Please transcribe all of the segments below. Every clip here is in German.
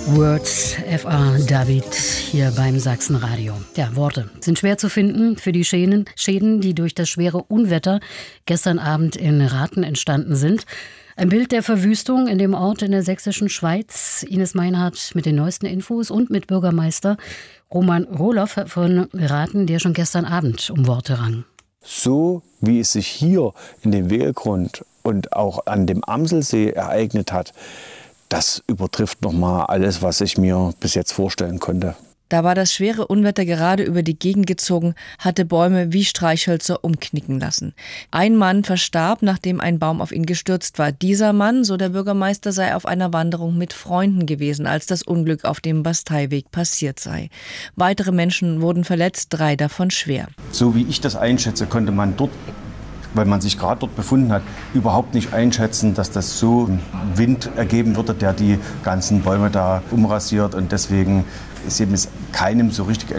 Words, F.A. David, hier beim Sachsenradio. Ja, Worte sind schwer zu finden für die Schäden, die durch das schwere Unwetter gestern Abend in Rathen entstanden sind. Ein Bild der Verwüstung in dem Ort in der sächsischen Schweiz. Ines Meinhardt mit den neuesten Infos und mit Bürgermeister Roman Rohloff von Rathen, der schon gestern Abend um Worte rang. So wie es sich hier in dem Wehlgrund und auch an dem Amselsee ereignet hat, das übertrifft nochmal alles, was ich mir bis jetzt vorstellen konnte. Da war das schwere Unwetter gerade über die Gegend gezogen, hatte Bäume wie Streichhölzer umknicken lassen. Ein Mann verstarb, nachdem ein Baum auf ihn gestürzt war. Dieser Mann, so der Bürgermeister, sei auf einer Wanderung mit Freunden gewesen, als das Unglück auf dem Basteiweg passiert sei. Weitere Menschen wurden verletzt, 3 davon schwer. So wie ich das einschätze, konnte man dort, weil man sich gerade dort befunden hat, überhaupt nicht einschätzen, dass das so Wind ergeben würde, der die ganzen Bäume da umrasiert. Und deswegen ist eben keinem so richtig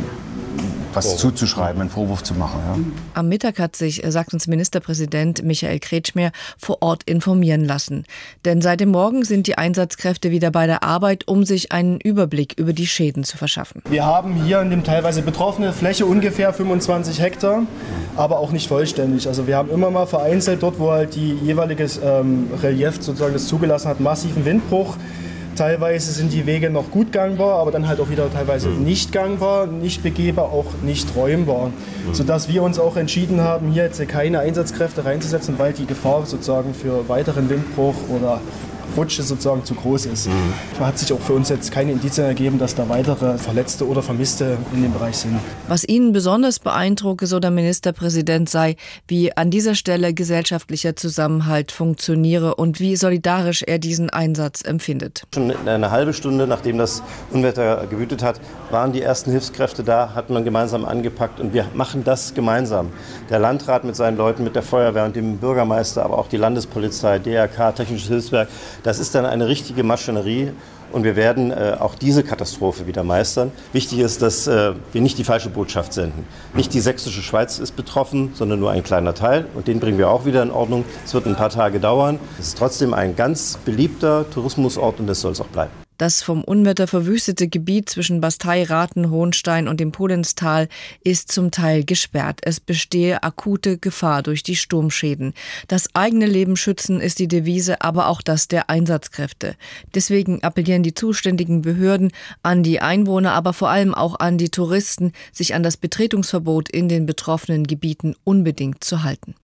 was zuzuschreiben, einen Vorwurf zu machen. Ja. Am Mittag hat sich, sagt uns Ministerpräsident Michael Kretschmer, vor Ort informieren lassen. Denn seit dem Morgen sind die Einsatzkräfte wieder bei der Arbeit, um sich einen Überblick über die Schäden zu verschaffen. Wir haben hier in dem teilweise betroffene Fläche ungefähr 25 Hektar, aber auch nicht vollständig. Also wir haben immer mal vereinzelt dort, wo halt die jeweiliges Relief sozusagen das zugelassen hat, massiven Windbruch. Teilweise sind die Wege noch gut gangbar, aber dann halt auch wieder teilweise nicht gangbar, nicht begehbar, auch nicht räumbar. Sodass wir uns auch entschieden haben, hier jetzt keine Einsatzkräfte reinzusetzen, weil die Gefahr sozusagen für weiteren Windbruch oder Rutsche sozusagen zu groß ist. Da hat sich auch für uns jetzt keine Indizien ergeben, dass da weitere Verletzte oder Vermisste in dem Bereich sind. Was ihn besonders beeindrucke, so der Ministerpräsident, sei, wie an dieser Stelle gesellschaftlicher Zusammenhalt funktioniere und wie solidarisch er diesen Einsatz empfindet. Schon eine halbe Stunde, nachdem das Unwetter gewütet hat, waren die ersten Hilfskräfte da, hat man gemeinsam angepackt und wir machen das gemeinsam. Der Landrat mit seinen Leuten, mit der Feuerwehr und dem Bürgermeister, aber auch die Landespolizei, DRK, Technisches Hilfswerk. Das ist dann eine richtige Maschinerie und wir werden auch diese Katastrophe wieder meistern. Wichtig ist, dass wir nicht die falsche Botschaft senden. Nicht die sächsische Schweiz ist betroffen, sondern nur ein kleiner Teil und den bringen wir auch wieder in Ordnung. Es wird ein paar Tage dauern. Es ist trotzdem ein ganz beliebter Tourismusort und das soll es auch bleiben. Das vom Unwetter verwüstete Gebiet zwischen Bastei, Rathen, Hohenstein und dem Polenztal ist zum Teil gesperrt. Es bestehe akute Gefahr durch die Sturmschäden. Das eigene Leben schützen ist die Devise, aber auch das der Einsatzkräfte. Deswegen appellieren die zuständigen Behörden an die Einwohner, aber vor allem auch an die Touristen, sich an das Betretungsverbot in den betroffenen Gebieten unbedingt zu halten.